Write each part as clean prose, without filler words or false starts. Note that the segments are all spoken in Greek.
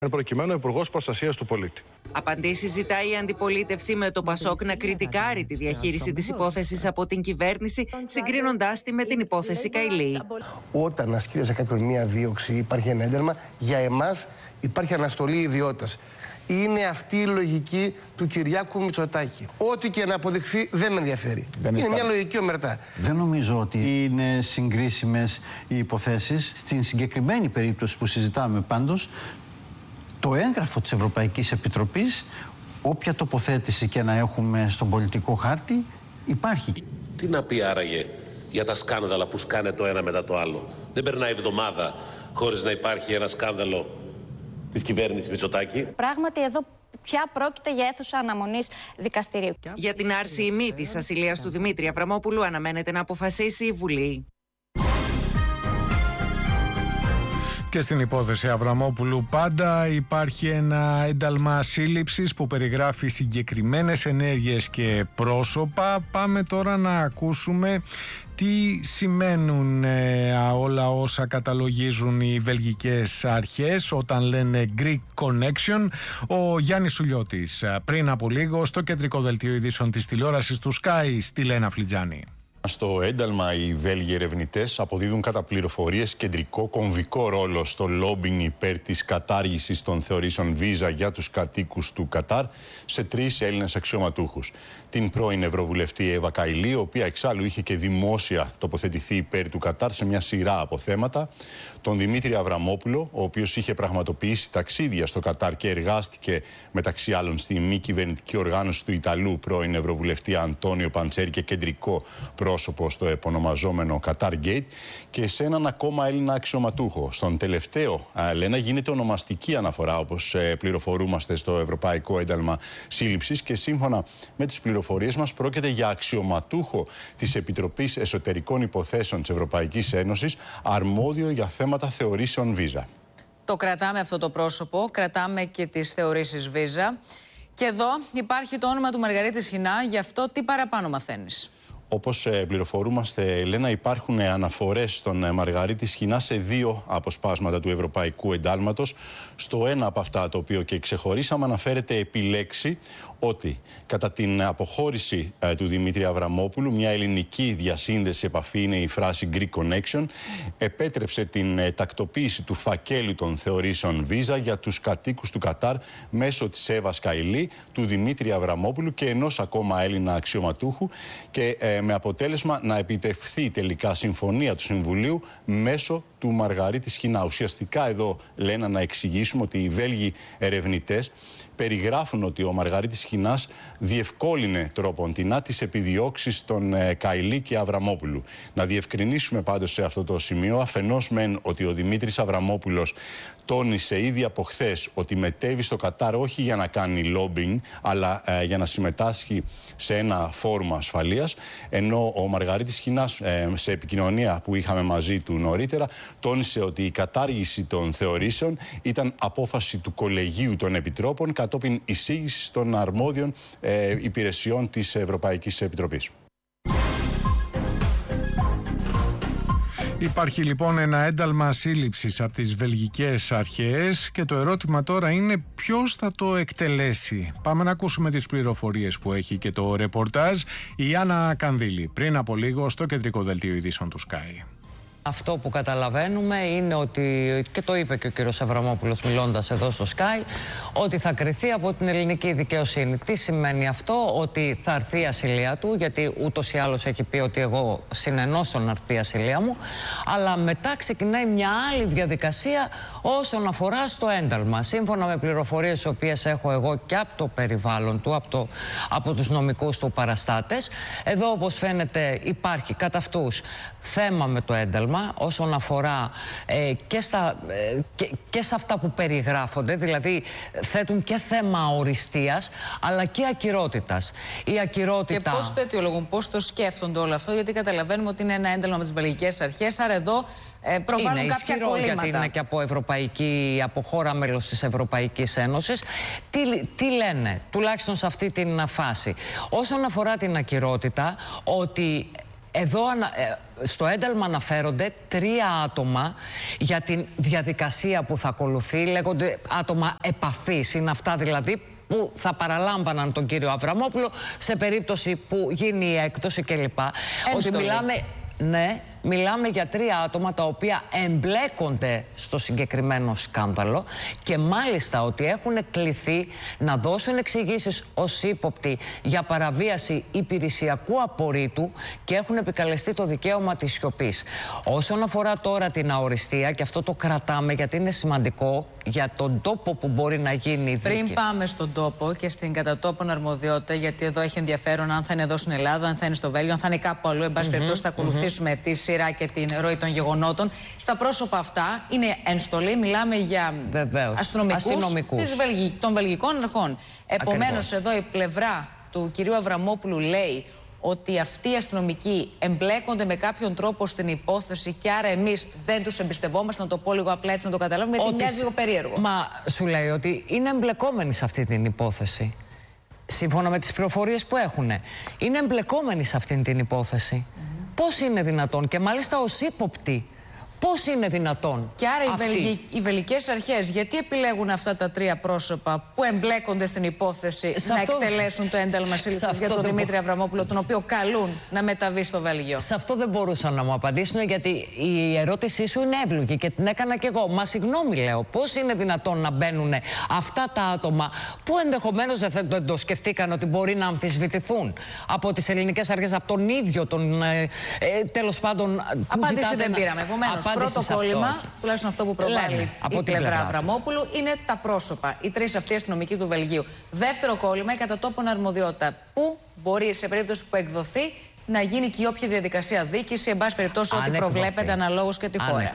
Εν προκειμένου, ο Υπουργός Προστασίας του Πολίτη. Απαντήσεις ζητάει η αντιπολίτευση, με το Πασόκ να κριτικάρει τη διαχείριση της υπόθεσης από την κυβέρνηση, συγκρίνοντάς τη με την υπόθεση Καηλή. Όταν ασκείται σε κάποιον μία δίωξη, υπάρχει ένα ένταλμα, για εμάς υπάρχει αναστολή ιδιότητας. Είναι αυτή η λογική του Κυριάκου Μητσοτάκη. Ό,τι και να αποδειχθεί δεν με ενδιαφέρει. Είναι μια λογική ομερτά. Δεν νομίζω ότι είναι συγκρίσιμες οι υποθέσεις. Στην συγκεκριμένη περίπτωση που συζητάμε πάντως, το έγγραφο της Ευρωπαϊκής Επιτροπής, όποια τοποθέτηση και να έχουμε στον πολιτικό χάρτη, υπάρχει. Τι να πει άραγε για τα σκάνδαλα που σκάνε το ένα μετά το άλλο? Δεν περνάει εβδομάδα χωρίς να υπάρχει ένα σκάνδαλο της κυβέρνησης Μητσοτάκη. Πράγματι εδώ πια πρόκειται για αίθουσα αναμονής δικαστηρίου. Για την άρση ή μη της ασυλίας του Δημήτρη Αβραμόπουλου αναμένεται να αποφασίσει η Βουλή. Και στην υπόθεση Αβραμόπουλου πάντα υπάρχει ένα ένταλμα σύλληψης που περιγράφει συγκεκριμένες ενέργειες και πρόσωπα. Πάμε τώρα να ακούσουμε τι σημαίνουν όλα όσα καταλογίζουν οι βελγικές αρχές όταν λένε Greek Connection. Ο Γιάννης Σουλιώτης πριν από λίγο στο κεντρικό δελτίο ειδήσεων της τηλεόρασης του Sky στη Λένα Φλιτζάνη. Στο ένταλμα, οι Βέλγοι ερευνητές αποδίδουν κατά πληροφορίες κεντρικό κομβικό ρόλο στο λόμπινγκ υπέρ της κατάργησης των θεωρήσεων βίζα για τους κατοίκους του Κατάρ σε 3 Έλληνες αξιωματούχους. Την πρώην Ευρωβουλευτή Εύα Καηλή, η οποία εξάλλου είχε και δημόσια τοποθετηθεί υπέρ του Κατάρ σε μια σειρά από θέματα. Τον Δημήτρη Αβραμόπουλο, ο οποίος είχε πραγματοποιήσει ταξίδια στο Κατάρ και εργάστηκε μεταξύ άλλων στη μη κυβερνητική οργάνωση του Ιταλού πρώην Ευρωβουλευτή Αντώνιο Παντσέρη και κεντρικό πρόσωπο στο επωνομαζόμενο Qatar Gate, και σε έναν ακόμα Έλληνα αξιωματούχο. Στον τελευταίο, Λένα, γίνεται ονομαστική αναφορά, όπως πληροφορούμαστε, στο Ευρωπαϊκό Ένταλμα Σύλληψης, και σύμφωνα με τις πληροφορίες μας πρόκειται για αξιωματούχο της Επιτροπής Εσωτερικών Υποθέσεων της Ευρωπαϊκής Ένωσης, αρμόδιο για θέματα θεωρήσεων βίζα. Το κρατάμε αυτό το πρόσωπο, κρατάμε και τις θεωρήσεις βίζα. Και εδώ υπάρχει το όνομα του Μαργαρίτη Σχοινά, γι' αυτό τι παραπάνω μαθαίνεις? Όπως πληροφορούμαστε, Ελένα, υπάρχουν αναφορές στον Μαργαρίτη Σχοινά σε 2 αποσπάσματα του Ευρωπαϊκού Εντάλματος. Στο ένα από αυτά, το οποίο και ξεχωρίσαμε, αναφέρεται επί λέξη ότι κατά την αποχώρηση του Δημήτρη Αβραμόπουλου, μια ελληνική διασύνδεση επαφή, είναι η φράση Greek Connection, επέτρεψε την τακτοποίηση του φακέλου των θεωρήσεων βίζα για τους κατοίκους του Κατάρ μέσω της Εύας Καηλή, του Δημήτρη Αβραμόπουλου και ενός ακόμα Έλληνα αξιωματούχου, και με αποτέλεσμα να επιτευχθεί τελικά συμφωνία του Συμβουλίου μέσω του Μαργαρίτη Σχοινά. Ουσιαστικά εδώ, λένε, να εξηγήσουμε ότι οι Βέλγοι ερευνητές περιγράφουν ότι ο Μαργαρίτης Σχοινάς διευκόλυνε τρόποντινά τις επιδιώξεις των Καηλή και Αβραμόπουλου. Να διευκρινίσουμε πάντως σε αυτό το σημείο, αφενός μεν, ότι ο Δημήτρης Αβραμόπουλος τόνισε ήδη από χθες ότι μετέβη στο Κατάρ όχι για να κάνει lobbying, αλλά για να συμμετάσχει σε ένα φόρουμ ασφαλείας, ενώ ο Μαργαρίτης Σχοινάς, σε επικοινωνία που είχαμε μαζί του νωρίτερα, τόνισε ότι η κατάργηση των θεωρήσεων ήταν απόφαση του Κολεγίου των Επιτρόπων κατόπιν εισήγησης των αρμόδιων υπηρεσιών της Ευρωπαϊκής Επιτροπής. Υπάρχει λοιπόν ένα ένταλμα σύλληψης από τις βελγικές αρχές και το ερώτημα τώρα είναι ποιος θα το εκτελέσει. Πάμε να ακούσουμε τις πληροφορίες που έχει και το ρεπορτάζ η Άννα Κανδύλη πριν από λίγο στο κεντρικό δελτίο ειδήσεων του Sky. Αυτό που καταλαβαίνουμε είναι ότι, και το είπε και ο κύριος Αβραμόπουλος μιλώντας εδώ στο Sky, ότι θα κριθεί από την ελληνική δικαιοσύνη. Τι σημαίνει αυτό? Ότι θα έρθει η ασυλία του, γιατί ούτως ή άλλως έχει πει ότι εγώ συνενώσω να έρθει η ασυλία μου, αλλά μετά ξεκινάει μια άλλη διαδικασία όσον αφορά στο ένταλμα. Σύμφωνα με πληροφορίες τις οποίες έχω εγώ και από το περιβάλλον του, από τους νομικούς του παραστάτες, εδώ όπως φαίνεται υπάρχει κατά αυτούς θέμα με το ένταλμα όσον αφορά και σε αυτά που περιγράφονται, δηλαδή θέτουν και θέμα αοριστείας αλλά και ακυρότητας. Η ακυρότητα... Και πώς το αιτιολογούν, πώς το σκέφτονται όλο αυτό, γιατί καταλαβαίνουμε ότι είναι ένα ένταλμα με τις βελγικές αρχές, άρα εδώ προβάλλουν είναι κάποια ισχυρό κολλήματα. Γιατί είναι και από χώρα μέλος της Ευρωπαϊκής Ένωσης. Τι λένε, τουλάχιστον σε αυτή την φάση? Όσον αφορά την ακυρότητα, ότι Εδώ στο ένταλμα αναφέρονται 3 άτομα για τη διαδικασία που θα ακολουθεί. Λέγονται άτομα επαφής. Είναι αυτά δηλαδή που θα παραλάμβαναν τον κύριο Αβραμόπουλο σε περίπτωση που γίνει η έκδοση κλπ. Ότι μιλάμε για 3 άτομα τα οποία εμπλέκονται στο συγκεκριμένο σκάνδαλο και μάλιστα ότι έχουν κληθεί να δώσουν εξηγήσεις ως ύποπτοι για παραβίαση υπηρεσιακού απορρίτου και έχουν επικαλεστεί το δικαίωμα της σιωπής. Όσον αφορά τώρα την αοριστία, και αυτό το κρατάμε γιατί είναι σημαντικό για τον τόπο που μπορεί να γίνει η δίκη. Πριν πάμε στον τόπο και στην κατατόπων αρμοδιότητα, γιατί εδώ έχει ενδιαφέρον αν θα είναι εδώ στην Ελλάδα, αν θα είναι στο Βέλγιο, αν θα είναι κάπου αλλού, εν πάση περιπτώσει θα ακολουθήσουμε τη σειρά και την ροή των γεγονότων. Στα πρόσωπα αυτά είναι ενστολή, μιλάμε για αστυνομικούς των βελγικών αρχών. Επομένως, εδώ η πλευρά του κυρίου Αβραμόπουλου λέει ότι αυτοί οι αστυνομικοί εμπλέκονται με κάποιον τρόπο στην υπόθεση και άρα εμείς δεν τους εμπιστευόμαστε, να το πω λίγο απλά έτσι να το καταλάβουμε, γιατί μοιάζει λίγο περίεργο. Μα σου λέει ότι είναι εμπλεκόμενοι σε αυτή την υπόθεση. Σύμφωνα με τις πληροφορίες που έχουν. Είναι εμπλεκόμενοι σε αυτή την υπόθεση. Πώς είναι δυνατόν, και μάλιστα ως ύποπτοι, πώς είναι δυνατόν? Και άρα οι βελγικές αρχές γιατί επιλέγουν αυτά τα 3 πρόσωπα που εμπλέκονται στην υπόθεση να εκτελέσουν το ένταλμα σύλληψης για τον Δημήτρη Αβραμόπουλο, τον οποίο καλούν να μεταβεί στο Βέλγιο? Σε αυτό δεν μπορούσαν να μου απαντήσουν, γιατί η ερώτησή σου είναι εύλογη και την έκανα κι εγώ. Μα συγγνώμη, λέω, πώς είναι δυνατόν να μπαίνουν αυτά τα άτομα που ενδεχομένως δεν το σκεφτήκαν ότι μπορεί να αμφισβητηθούν από τις ελληνικές αρχές, από τον ίδιο τον τέλος πάντων. Απάντηση δεν πήραμε. Επομένως, πρώτο κόλλημα, τουλάχιστον αυτό που προβάλλει η πλευρά Αβραμόπουλου, είναι τα πρόσωπα, οι 3 αυτοί αστυνομικοί του Βελγίου. Δεύτερο κόλλημα, η κατατόπων αρμοδιότητα. Πού μπορεί, σε περίπτωση που εκδοθεί, να γίνει και η όποια διαδικασία δίκηση, εν πάση περιπτώσει, ό,τι προβλέπεται αναλόγως και τη χώρα.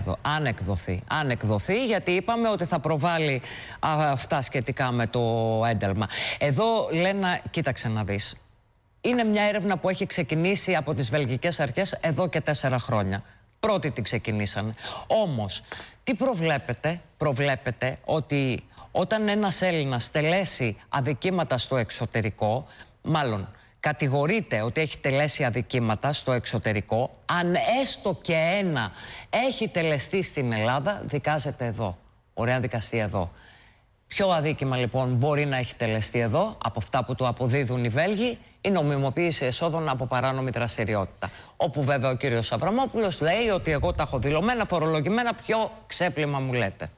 Αν εκδοθεί, γιατί είπαμε ότι θα προβάλλει αυτά σχετικά με το ένταλμα. Εδώ λένε, κοίταξε να δεις. Είναι μια έρευνα που έχει ξεκινήσει από τις βελγικές αρχές εδώ και 4 χρόνια. Πρώτοι την ξεκινήσανε. Όμως, τι προβλέπετε? Προβλέπετε ότι όταν ένας Έλληνας τελέσει αδικήματα στο εξωτερικό, μάλλον κατηγορείται ότι έχει τελέσει αδικήματα στο εξωτερικό, αν έστω και ένα έχει τελεστεί στην Ελλάδα, δικάζεται εδώ. Ωραία, δικαστεί εδώ. Ποιο αδίκημα λοιπόν μπορεί να έχει τελεστεί εδώ από αυτά που του αποδίδουν οι Βέλγοι? Η νομιμοποίηση εσόδων από παράνομη δραστηριότητα. Όπου βέβαια ο κύριος Αβραμόπουλος λέει ότι εγώ τα έχω δηλωμένα, φορολογημένα, ποιο ξέπλυμα μου λέτε?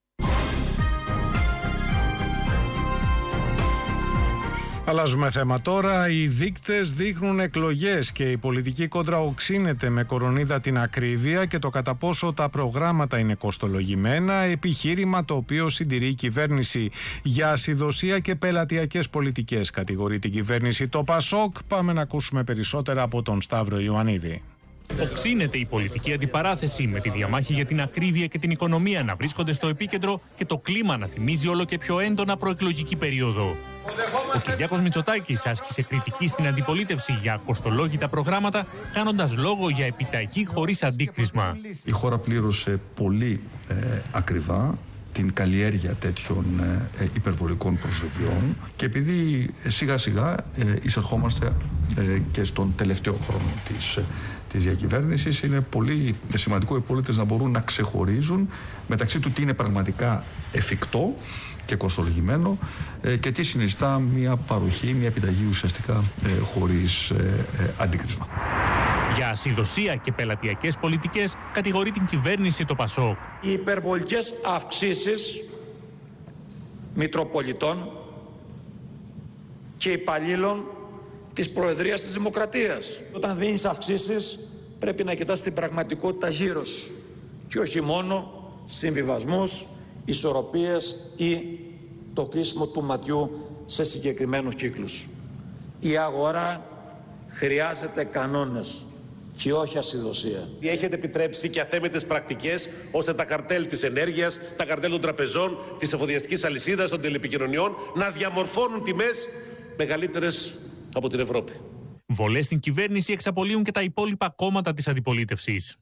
Αλλάζουμε θέμα τώρα. Οι δείκτες δείχνουν εκλογές και η πολιτική κόντρα οξύνεται με κορονίδα την ακρίβεια και το κατά πόσο τα προγράμματα είναι κοστολογημένα, επιχείρημα το οποίο συντηρεί η κυβέρνηση. Για ασυδοσία και πελατειακές πολιτικές κατηγορεί την κυβέρνηση το ΠΑΣΟΚ. Πάμε να ακούσουμε περισσότερα από τον Σταύρο Ιωαννίδη. Οξύνεται η πολιτική αντιπαράθεση, με τη διαμάχη για την ακρίβεια και την οικονομία να βρίσκονται στο επίκεντρο και το κλίμα να θυμίζει όλο και πιο έντονα προεκλογική περίοδο. Ο Κυριάκος Μητσοτάκης άσκησε κριτική στην αντιπολίτευση για κοστολόγητα προγράμματα, κάνοντας λόγο για επιταγή χωρίς αντίκρισμα. Η χώρα πλήρωσε πολύ ακριβά την καλλιέργεια τέτοιων υπερβολικών προσδοκιών και επειδή σιγά σιγά εισερχόμαστε και στον τελευταίο χρόνο της διακυβέρνησης, είναι πολύ σημαντικό οι πολίτες να μπορούν να ξεχωρίζουν μεταξύ του τι είναι πραγματικά εφικτό και κοστολογημένο και τι συνιστά μια παροχή, μια επιταγή ουσιαστικά χωρίς αντίκρισμα. Για ασυδοσία και πελατειακές πολιτικές κατηγορεί την κυβέρνηση το ΠΑΣΟΚ. Οι υπερβολικές αυξήσεις μητροπολιτών και υπαλλήλων της Προεδρίας της Δημοκρατίας. Όταν δίνεις αυξήσεις πρέπει να κοιτάς την πραγματικότητα γύρω σου και όχι μόνο συμβιβασμούς, ισορροπίες ή το κλείσιμο του ματιού σε συγκεκριμένους κύκλους. Η αγορά χρειάζεται κανόνες και όχι ασυδοσία. Έχετε επιτρέψει και αθέμετες πρακτικές ώστε τα καρτέλ της ενέργειας, τα καρτέλ των τραπεζών, της εφοδιαστικής αλυσίδας, των τηλεπικοινωνιών να διαμορφώνουν τιμές μεγαλύτερες από την Ευρώπη. Βολές στην κυβέρνηση εξαπολύουν και τα υπόλοιπα κόμματα της αντιπολίτευσης.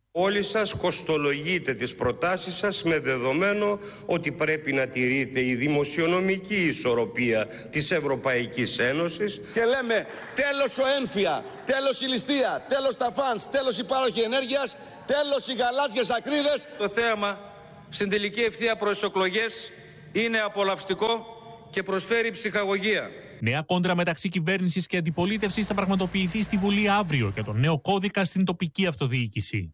Όλοι σας κοστολογείτε τις προτάσεις σας με δεδομένο ότι πρέπει να τηρείτε η δημοσιονομική ισορροπία της Ευρωπαϊκής Ένωσης. Και λέμε τέλος ο έμφυα, τέλος η ληστεία, τέλος τα φανς, τέλος η πάροχη ενέργειας, τέλος οι γαλάζιες ακρίδες. Το θέαμα στην τελική ευθεία προς τις εκλογές είναι απολαυστικό και προσφέρει ψυχαγωγία. Νέα κόντρα μεταξύ κυβέρνησης και αντιπολίτευσης θα πραγματοποιηθεί στη Βουλή αύριο για τον νέο κώδικα στην τοπική αυτοδιοίκηση.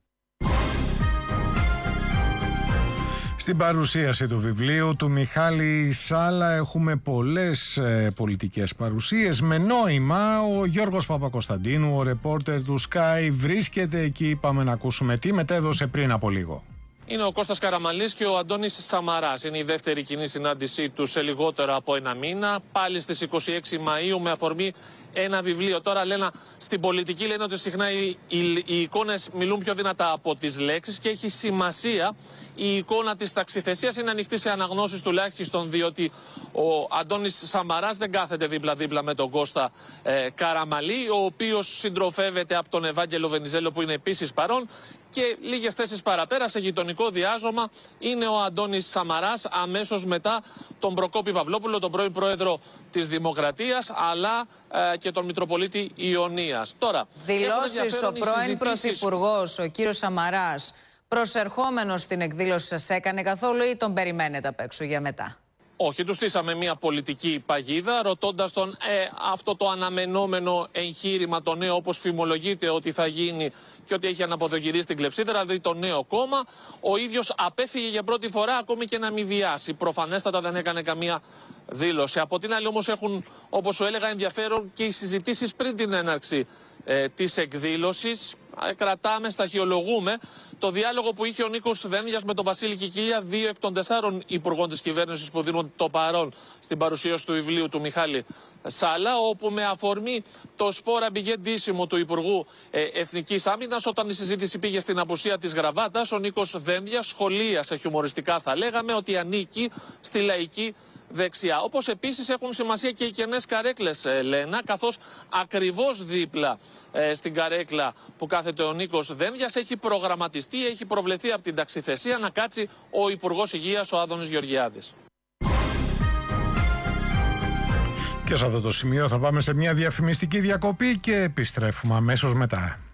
Στην παρουσίαση του βιβλίου του Μιχάλη Σάλα έχουμε πολλές πολιτικές παρουσίες με νόημα. Ο Γιώργος Παπακοσταντίνου, ο ρεπόρτερ του Sky, βρίσκεται εκεί. Πάμε να ακούσουμε τι μετέδωσε πριν από λίγο. Είναι ο Κώστας Καραμανλής και ο Αντώνης Σαμαράς. Είναι η δεύτερη κοινή συνάντησή τους σε λιγότερο από ένα μήνα. Πάλι στις 26 Μαΐου με αφορμή ένα βιβλίο. Τώρα λένε στην πολιτική λένε ότι συχνά οι εικόνες μιλούν πιο δυνατά από τις λέξεις και έχει σημασία η εικόνα της ταξιθεσίας είναι ανοιχτή σε αναγνώσεις τουλάχιστον, διότι ο Αντώνης Σαμαράς δεν κάθεται δίπλα-δίπλα με τον Κώστα Καραμανλή, ο οποίος συντροφεύεται από τον Ευάγγελο Βενιζέλο που είναι επίσης παρόν. Και λίγες θέσεις παραπέρα, σε γειτονικό διάζωμα, είναι ο Αντώνης Σαμαράς αμέσως μετά τον Προκόπη Παυλόπουλο, τον πρώην πρόεδρο της Δημοκρατίας, αλλά και τον Μητροπολίτη Ιωνίας. Τώρα, δηλώσεις ο πρώην πρωθυπουργός, ο κύριος Σαμαράς, προσερχόμενος στην εκδήλωση σας έκανε καθόλου ή τον περιμένετε απ' έξω για μετά? Όχι, του στήσαμε μια πολιτική παγίδα, ρωτώντας τον αυτό το αναμενόμενο εγχείρημα, το νέο όπως φημολογείται ότι θα γίνει και ότι έχει αναποδογυρίσει την κλεψίδρα, δηλαδή το νέο κόμμα. Ο ίδιος απέφυγε για πρώτη φορά, ακόμη και να μην βιάσει. Προφανέστατα δεν έκανε καμία δήλωση. Από την άλλη όμως έχουν, όπως σου έλεγα, ενδιαφέρον και οι συζητήσεις πριν την έναρξη της εκδήλωσης. Κρατάμε, σταχυολογούμε το διάλογο που είχε ο Νίκος Δένδιας με τον Βασίλη Κικίλια, 2 εκ των 4 υπουργών της κυβέρνησης που δίνουν το παρόν στην παρουσίαση του βιβλίου του Μιχάλη Σάλα, όπου με αφορμή το σπόρα μπηγεντήσιμο του Υπουργού Εθνικής Άμυνας, όταν η συζήτηση πήγε στην απουσία της γραβάτας, ο Νίκος Δένδιας σχολίασε χιουμοριστικά, θα λέγαμε, ότι ανήκει στη λαϊκή δεξιά. Όπως επίσης έχουν σημασία και οι κενές καρέκλες, Λένα, καθώς ακριβώς δίπλα στην καρέκλα που κάθεται ο Νίκος Δένδιας έχει προγραμματιστεί, έχει προβλεφθεί από την ταξιθεσία να κάτσει ο Υπουργός Υγείας, ο Άδωνης Γεωργιάδης. Και σε αυτό το σημείο θα πάμε σε μια διαφημιστική διακοπή και επιστρέφουμε αμέσως μετά.